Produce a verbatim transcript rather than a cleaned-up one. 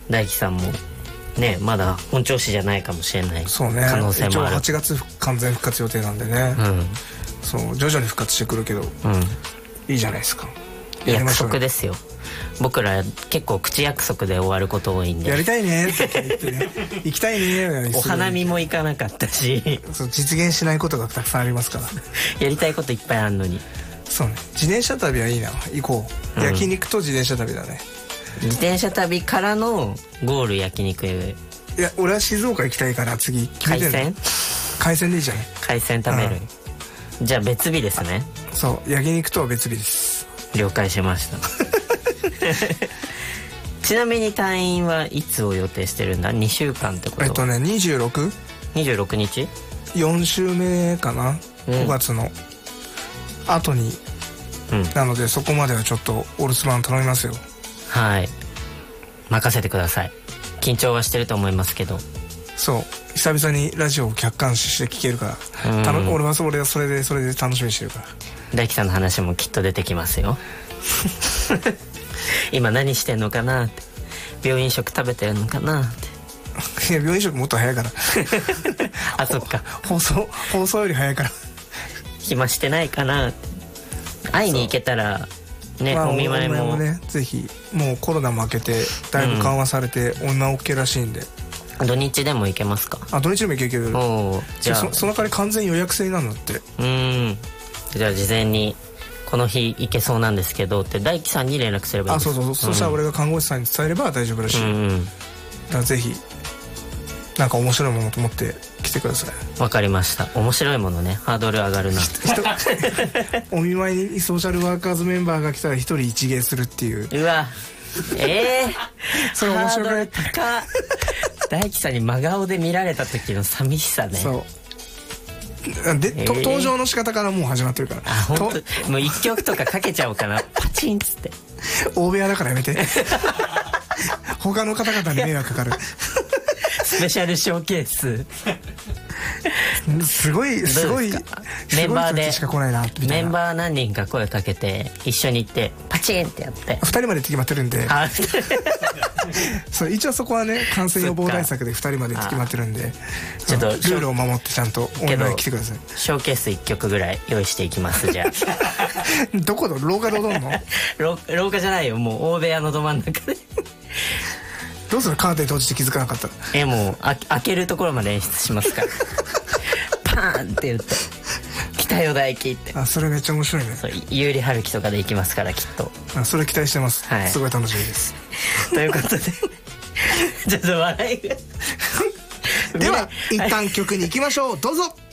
大樹さんもねまだ本調子じゃないかもしれない可能性もある。 そうね、一応はちがつ完全復活予定なんでね、うん、そう徐々に復活してくるけど、うん、いいじゃないですか。 約束ですよ。僕ら結構口約束で終わること多いんで、 やりたいねって言ってね行きたいね、 お花見も行かなかったしそう実現しないことがたくさんありますからやりたいこといっぱいあるのに。 そうね、自転車旅はいいな、行こう、うん、焼肉と自転車旅だね。 自転車旅からのゴール焼肉。いや俺は静岡行きたいから次海鮮海鮮でいいじゃない。 海鮮食べる、うん、じゃあ別日ですね。 そう焼肉とは別日です。 了解しましたちなみに退院はいつを予定してるんだ。にしゅうかんってこと。 えっとね にじゅうろく? にじゅうろくにちよん週目かな、うん、ごがつの後に、うん、なのでそこまではちょっとお留守番頼みますよ。 はい、任せてください。緊張はしてると思いますけど。 そう久々にラジオを客観視して聞けるから、うん、俺はそれでそれでそれで楽しみにしてるから。 大樹さんの話もきっと出てきますよ今何してんのかなって、病院食食べてるのかなって。 いや病院食もっと早いからあそっか放送放送より早いから暇してないかなって。会いに行けたらね、まあ、お見舞いもね、ぜひ。もうコロナも明けてだいぶ緩和されて、うん、女 OK らしいんで。 土日でも行けますか。 あ土日でも行けるけど、 おじゃあそ, その代わり完全予約制なんだって。 うん、じゃあ事前にこの日行けそうなんですけどって大樹さんに連絡すればいいですか。 あそうそうそう、うん、そしたら俺が看護師さんに伝えれば大丈夫らしい、うんうん、だからぜひなんか面白いものと思って来てください。 わかりました。面白いものね、ハードル上がるなお見舞いにソーシャルワーカーズメンバーが来たら一人一芸するっていう。 うわええー、 それ面白くない？ 大樹さんに真顔で見られた時の寂しさね。 そうで、えー、登場の仕方からもう始まってるから。 あ本当もう一曲とかかけちゃおうかなパチンっつって。 大部屋だからやめて他の方々に迷惑かかるスペシャルショーケースすごいすごいメンバーでしか来ないなみたいな。 メンバー何人か声かけて一緒に行ってパチンってやってふたりまでって決まってるんでそう一応そこはね感染予防対策でふたりまでって決まってるんで、ちょっとルールを守ってちゃんとお見舞い来てください。 ショーケースいっきょくぐらい用意していきますじゃあどこの廊下で踊るの廊下じゃないよ、もう大部屋のど真ん中でどうするカーテン閉じて気づかなかったら。 えもうあ開けるところまで演出しますからパーンって言って来たよ大輝って。 あそれめっちゃ面白いね。 そう有利春樹とかで行きますからきっと。 あそれ期待してます、はい、すごい楽しみですということでちょっと笑いがでは一旦曲に行きましょう。どうぞ。